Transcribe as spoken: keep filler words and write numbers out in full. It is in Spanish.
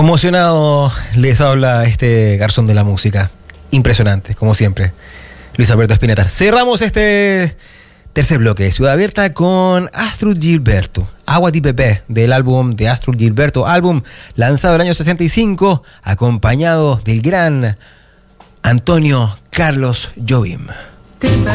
Conmocionado les habla este garzón de la música. Impresionante, como siempre. Luis Alberto Spinetta. Cerramos este tercer bloque de Ciudad Abierta con Astrud Gilberto. Agua di Pepe, del álbum de Astrud Gilberto. Álbum lanzado en el año sesenta y cinco, acompañado del gran Antonio Carlos Jobim.